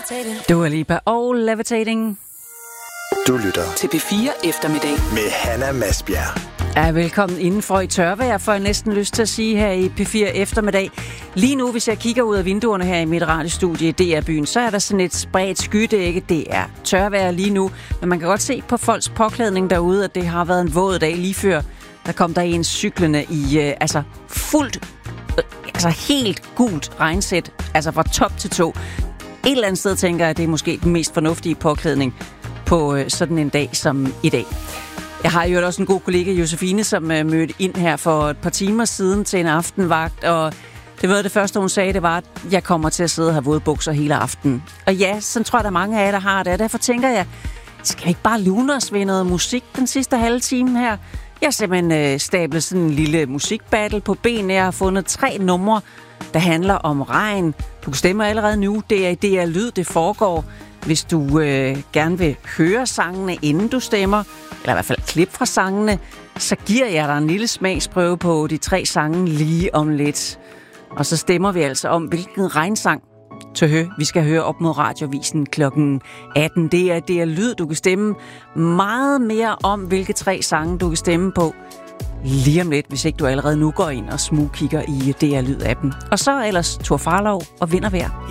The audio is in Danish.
Dua Lipa og Levitating. Du lytter til P4 Eftermiddag med Hanna Masbjerg. Ja, velkommen indenfor i tørvejr, får jeg næsten lyst til at sige her i P4 Eftermiddag. Lige nu, hvis jeg kigger ud af vinduerne her i mit radiostudie i DR-byen, så er der sådan et spredt skydække. Det er tørvejr lige nu, men man kan godt se på folks påklædning derude, at det har været en våd dag lige før. Der kom der en cyklende i helt gult regnsæt, altså fra top til tå. Et eller andet sted tænker jeg, at det er måske den mest fornuftige påklædning på sådan en dag som i dag. Jeg har jo også en god kollega, Josefine, som mødte ind her for et par timer siden til en aftenvagt, og det første, hun sagde, det var, at jeg kommer til at sidde og have våde bukser hele aftenen. Og ja, sådan tror jeg, der er mange af jer, der har det, og derfor tænker jeg, skal vi ikke bare lune os ved noget musik den sidste halve time her? Jeg har simpelthen stablet sådan en lille musikbattle på benene. Jeg har fundet 3 numre, der handler om regn. Du kan stemme allerede nu. Det er lyd, det foregår. Hvis du gerne vil høre sangene, inden du stemmer, eller i hvert fald klip fra sangene, så giver jeg dig en lille smagsprøve på de 3 sange lige om lidt. Og så stemmer vi altså om, hvilken regnsang vi skal høre op mod Radiovisen klokken 18. Det er lyd, du kan stemme meget mere om, hvilke 3 sange du kan stemme på lige om lidt, hvis ikke du allerede nu går ind og smugkigger i DR Lyd-appen. Og så ellers Thor Farlov og Vintervejr.